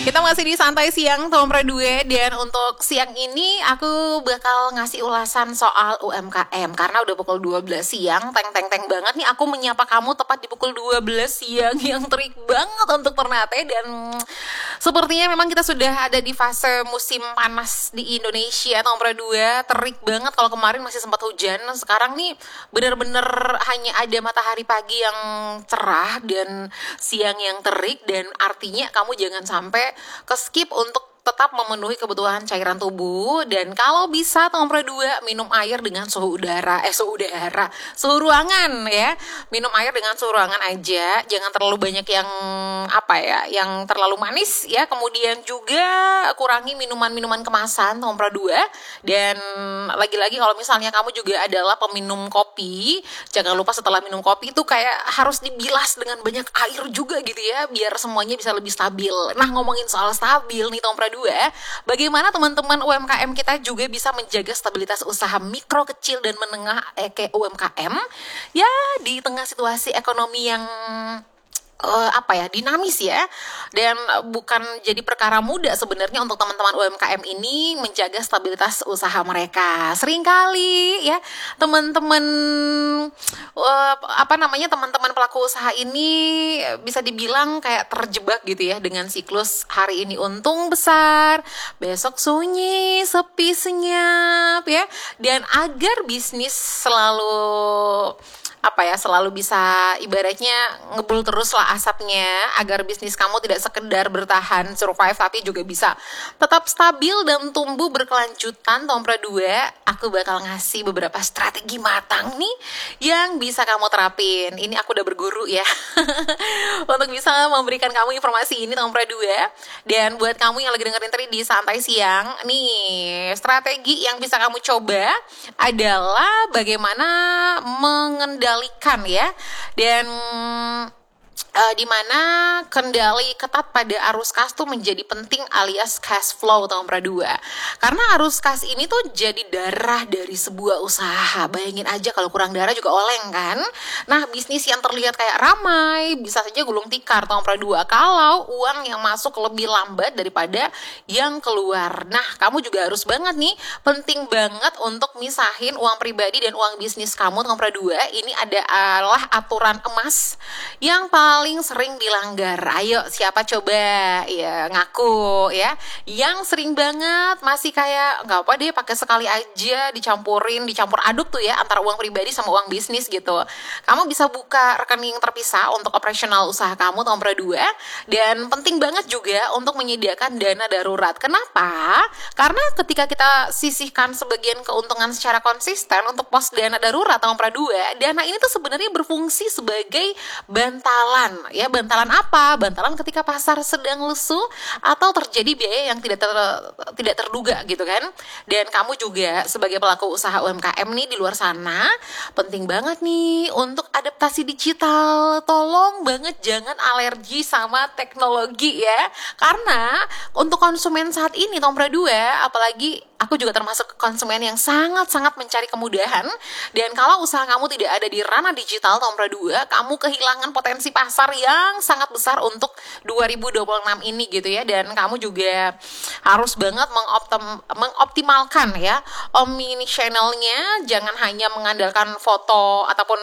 Kita masih di santai siang Tompra 2. Dan untuk siang ini aku bakal ngasih ulasan soal UMKM karena udah pukul 12 siang. Teng banget nih aku menyapa kamu tepat di pukul 12 siang yang terik banget untuk Ternate. Dan sepertinya memang kita sudah ada di fase musim panas di Indonesia. Tompra 2 terik banget. Kalau kemarin masih sempat hujan, sekarang nih bener-bener hanya ada matahari pagi yang cerah dan siang yang terik. Dan artinya kamu jangan sampai ke skip untuk tetap memenuhi kebutuhan cairan tubuh. Dan kalau bisa Tompra 2 minum air dengan suhu ruangan ya. Minum air dengan suhu ruangan aja, jangan terlalu banyak yang yang terlalu manis ya. Kemudian juga kurangi minuman-minuman kemasan Tompra 2. Dan lagi-lagi kalau misalnya kamu juga adalah peminum kopi, jangan lupa setelah minum kopi itu kayak harus dibilas dengan banyak air juga gitu ya, biar semuanya bisa lebih stabil. Nah, ngomongin soal stabil nih Tompra 2, bagaimana teman-teman UMKM kita juga bisa menjaga stabilitas usaha mikro, kecil, dan menengah kayak UMKM ya di tengah situasi ekonomi yang dinamis ya. Dan bukan jadi perkara mudah sebenarnya untuk teman-teman UMKM ini menjaga stabilitas usaha mereka. Seringkali ya teman-teman teman-teman pelaku usaha ini bisa dibilang kayak terjebak gitu ya dengan siklus hari ini untung besar, besok sunyi, sepi senyap ya. Dan agar bisnis selalu bisa ibaratnya ngebul terus lah asapnya, agar bisnis kamu tidak sekedar bertahan survive tapi juga bisa tetap stabil dan tumbuh berkelanjutan Tompra 2, aku bakal ngasih beberapa strategi matang nih yang bisa kamu terapin. Ini aku udah berguru ya untuk bisa memberikan kamu informasi ini Tompra 2. Dan buat kamu yang lagi dengerin tadi di santai siang nih, strategi yang bisa kamu coba adalah bagaimana mengendalikan ya. Dan di mana kendali ketat pada arus kas tuh menjadi penting alias cash flow Tompra 2. Karena arus kas ini tuh jadi darah dari sebuah usaha. Bayangin aja kalau kurang darah juga oleng kan. Nah, bisnis yang terlihat kayak ramai bisa saja gulung tikar Tompra 2 kalau uang yang masuk lebih lambat daripada yang keluar. Nah, kamu juga harus banget nih, penting banget untuk misahin uang pribadi dan uang bisnis kamu Tompra 2. Ini adalah aturan emas yang paling sering dilanggar. Ayo, siapa coba ya ngaku ya yang sering banget masih kayak nggak apa deh, pakai sekali aja dicampur aduk tuh ya antara uang pribadi sama uang bisnis gitu. Kamu bisa buka rekening terpisah untuk operasional usaha kamu Tompra 2. Dan penting banget juga untuk menyediakan dana darurat. Kenapa? Karena ketika kita sisihkan sebagian keuntungan secara konsisten untuk pos dana darurat Tompra 2, dana ini tuh sebenarnya berfungsi sebagai bantalan ya. Bantalan apa? Bantalan ketika pasar sedang lesu atau terjadi biaya yang tidak terduga gitu kan. Dan kamu juga sebagai pelaku usaha UMKM nih di luar sana, penting banget nih untuk adaptasi digital. Tolong banget jangan alergi sama teknologi ya. Karena untuk konsumen saat ini Tompra 2, apalagi aku juga termasuk konsumen yang sangat-sangat mencari kemudahan. Dan kalau usaha kamu tidak ada di ranah digital Tompra 2, kamu kehilangan potensi pasar yang sangat besar untuk 2026 ini gitu ya. Dan kamu juga harus banget mengoptimalkan ya omni channelnya. Jangan hanya mengandalkan foto ataupun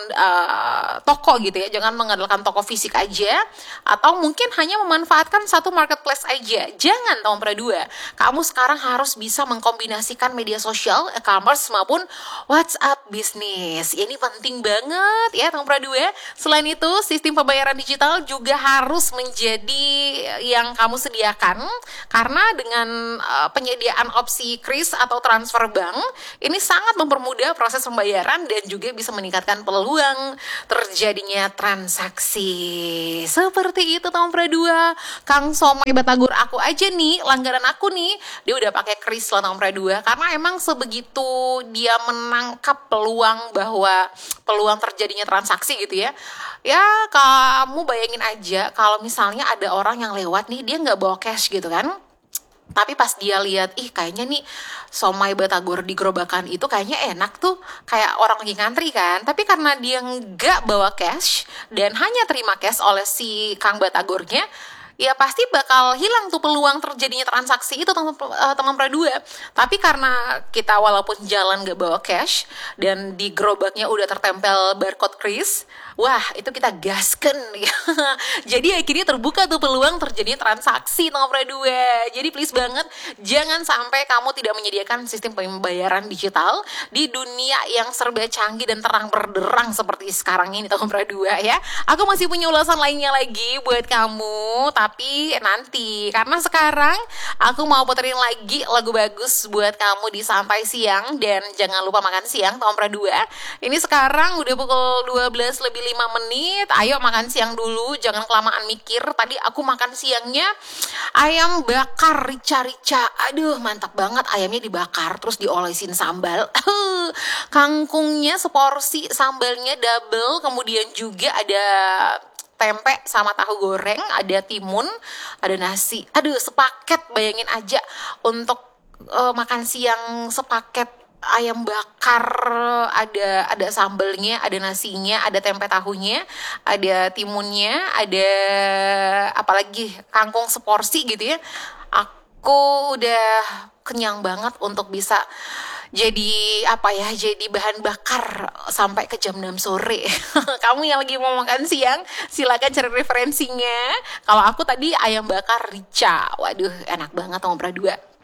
toko gitu ya. Jangan mengandalkan toko fisik aja, atau mungkin hanya memanfaatkan satu marketplace aja. Jangan Tompra 2. Kamu sekarang harus bisa mengkombinasikan media sosial, e-commerce maupun WhatsApp bisnis. Ini penting banget ya Tompra 2. Selain itu, sistem pembayaran digital juga harus menjadi yang kamu sediakan. Karena dengan penyediaan opsi kris atau transfer bank, ini sangat mempermudah proses pembayaran dan juga bisa meningkatkan peluang terjadinya transaksi. Seperti itu Tompra 2. Kang Somai Batagor aku aja nih, langganan aku nih, dia udah pakai kris loh Tompra 2. Karena emang sebegitu dia menangkap peluang terjadinya transaksi gitu ya. Ya kamu bayangin aja kalau misalnya ada orang yang lewat nih, dia nggak bawa cash gitu kan. Tapi pas dia lihat, kayaknya nih somai batagor di gerobakan itu kayaknya enak tuh, kayak orang lagi ngantri kan. Tapi karena dia nggak bawa cash dan hanya terima cash oleh si Kang Batagornya, ya pasti bakal hilang tuh peluang terjadinya transaksi itu teman perdua. Tapi karena kita walaupun jalan gak bawa cash dan di gerobaknya udah tertempel barcode kris, wah itu kita gasken ya. Jadi akhirnya terbuka tuh peluang terjadinya transaksi teman perdua. Jadi please banget jangan sampai kamu tidak menyediakan sistem pembayaran digital di dunia yang serba canggih dan terang berderang seperti sekarang ini teman perdua ya. Aku masih punya ulasan lainnya lagi buat kamu, tapi nanti karena sekarang aku mau puterin lagi lagu bagus buat kamu di sampai siang. Dan jangan lupa makan siang tahun perdua. Ini sekarang udah pukul 12 lebih 5 menit. Ayo makan siang dulu, jangan kelamaan mikir. Tadi aku makan siangnya ayam bakar rica-rica. Aduh mantap banget, ayamnya dibakar terus diolesin sambal. Kangkungnya seporsi, sambalnya double, kemudian juga ada tempe sama tahu goreng, ada timun, ada nasi. Aduh, sepaket, bayangin aja untuk makan siang sepaket ayam bakar, ada sambalnya, ada nasinya, ada tempe tahunya, ada timunnya, ada apalagi kangkung seporsi gitu ya. Aku udah kenyang banget untuk bisa jadi jadi bahan bakar sampai ke jam 6 sore. Kamu yang lagi mau makan siang silakan cari referensinya. Kalau aku tadi ayam bakar rica, waduh enak banget nomor 2.